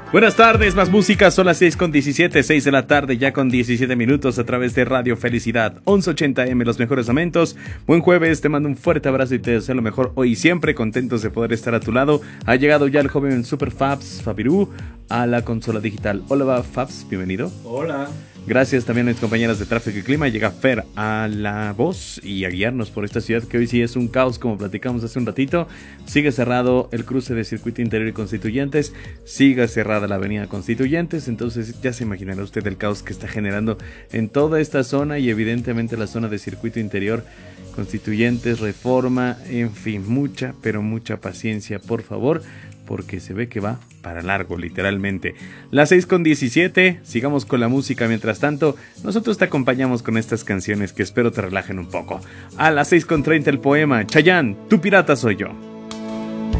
Buenas tardes, más música, son las 6:17, 6 de la tarde, ya con 17 minutos a través de Radio Felicidad, 1180M, los mejores momentos. Buen jueves, te mando un fuerte abrazo y te deseo lo mejor hoy y siempre, contentos de poder estar a tu lado. Ha llegado ya el joven Super Fabs, Fabirú, a la consola digital. Hola Fabs, bienvenido. Hola. Gracias también a mis compañeras de Tráfico y Clima. Llega Fer a la voz y a guiarnos por esta ciudad que hoy sí es un caos, como platicamos hace un ratito. Sigue cerrado el cruce de Circuito Interior y Constituyentes. Sigue cerrada la avenida Constituyentes. Entonces ya se imaginará usted el caos que está generando en toda esta zona y evidentemente la zona de Circuito Interior, Constituyentes, Reforma, en fin, mucha, pero mucha paciencia, por favor, porque se ve que va para largo, literalmente. Las 6:17, sigamos con la música. Mientras tanto, nosotros te acompañamos con estas canciones que espero te relajen un poco. A las 6:30 el poema, Chayanne, tu pirata soy yo.